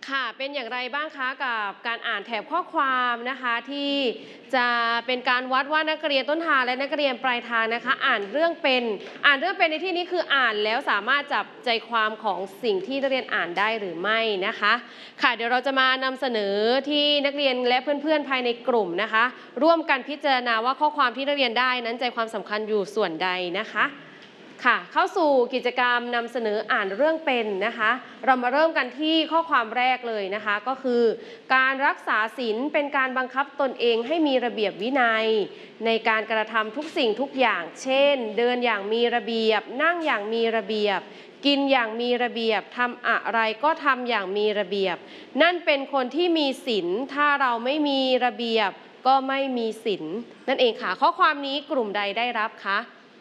ค่ะเป็นอย่างไรบ้างคะกับการอ่านแถบข้อความนะคะที่จะเป็นการวัดว่านักเรียนต้นทางและนักเรียนปลายทางนะคะอ่านเรื่องเป็นในที่นี้คืออ่านแล้วสามารถจับใจความของสิ่งที่นักเรียนอ่านได้หรือไม่นะคะค่ะเดี๋ยวเราจะมานำเสนอที่นักเรียนและเพื่อนๆภายในกลุ่มนะคะร่วมกันพิจารณาว่าข้อความที่นักเรียนได้นั้นใจความสำคัญอยู่ส่วนใดนะคะค่ะเข้าสู่กิจกรรมนำเสนออ่านเรื่องเป็นนะคะเรามาเริ่มกันที่ข้อความแรกเลยนะคะก็คือการรักษาศีลเป็นการบังคับตนเองให้มีระเบียบวินัยในการกระทำทุกสิ่งทุกอย่างเช่นเดินอย่างมีระเบียบนั่งอย่างมีระเบียบกินอย่างมีระเบียบทำอะไรก็ทำอย่างมีระเบียบนั่นเป็นคนที่มีศีลถ้าเราไม่มีระเบียบก็ไม่มีศีลนั่นเองค่ะข้อความนี้กลุ่มใดได้รับคะ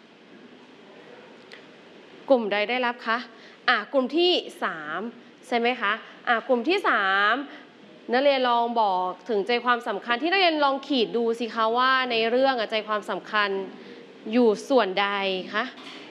กลุ่มใดได้รับคะกลุ่มที่3ใช่ไหมคะกลุ่มที่3นักเรียนลองบอกถึงใจความสำคัญที่นักเรียนลองขีดดูสิคะว่าในเรื่องใจความสำคัญอยู่ส่วนใดคะ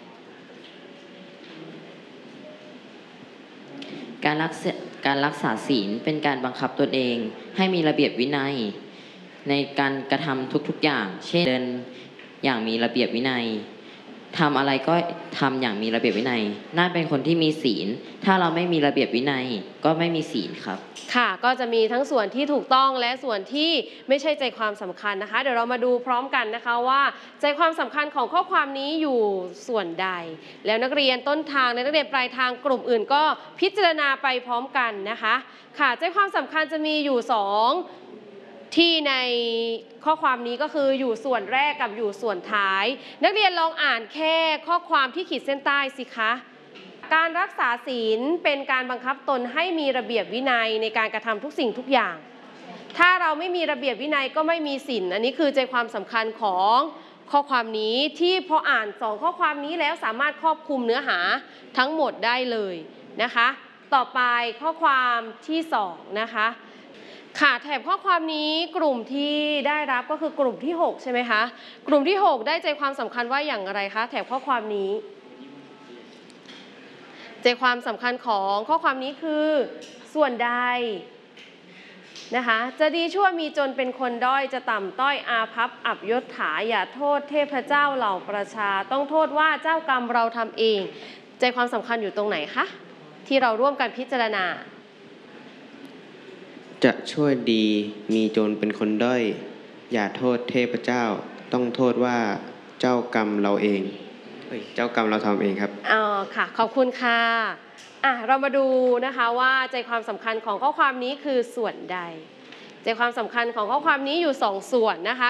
การรักษาศีลเป็นการบังคับตนเองให้มีระเบียบวินัยในการกระทำทุกๆอย่างเช่นเดินอย่างมีระเบียบวินัยทำอะไรก็ทำอย่างมีระเบียบวินัยน่าเป็นคนที่มีศีลถ้าเราไม่มีระเบียบวินัยก็ไม่มีศีลครับค่ะก็จะมีทั้งส่วนที่ถูกต้องและส่วนที่ไม่ใช่ใจความสำคัญนะคะเดี๋ยวเรามาดูพร้อมกันนะคะว่าใจความสำคัญของข้อความนี้อยู่ส่วนใดแล้วนักเรียนต้นทางและนักเรียนปลายทางกลุ่มอื่นก็พิจารณาไปพร้อมกันนะคะค่ะใจความสำคัญจะมีอยู่2ที่ในข้อความนี้ก็คืออยู่ส่วนแรกกับอยู่ส่วนท้ายนักเรียนลองอ่านแค่ข้อความที่ขีดเส้นใต้สิคะการรักษาศีลเป็นการบังคับตนให้มีระเบียบวินัยในการกระทำทุกสิ่งทุกอย่างถ้าเราไม่มีระเบียบวินัยก็ไม่มีศีลอันนี้คือใจความสำคัญของข้อความนี้ที่พออ่าน2ข้อความนี้แล้วสามารถครอบคลุมเนื้อหาทั้งหมดได้เลยนะคะต่อไปข้อความที่2นะคะค่ะแถบข้อความนี้กลุ่มที่ได้รับก็คือกลุ่มที่6ใช่ไหมคะกลุ่มที่6ได้ใจความสำคัญว่าอย่างไรคะแถบข้อความนี้ใจความสำคัญของข้อความนี้คือส่วนใดนะคะจะดีชั่วมีจนเป็นคนด้อยจะต่ำต้อยอาภัพอับยศถาอย่าโทษเทพเจ้าเหล่าประชาต้องโทษว่าเจ้ากรรมเราทำเองใจความสำคัญอยู่ตรงไหนคะที่เราร่วมกันพิจารณาจะช่วยดีมีจนเป็นคนด้อยอย่าโทษเทพเจ้าต้องโทษว่าเจ้ากรรมเราเองเจ้ากรรมเราทำเองครับค่ะขอบคุณค่ะเรามาดูนะคะว่าใจความสำคัญของข้อความนี้คือส่วนใดใจความสำคัญของข้อความนี้อยู่2ส่วนนะคะ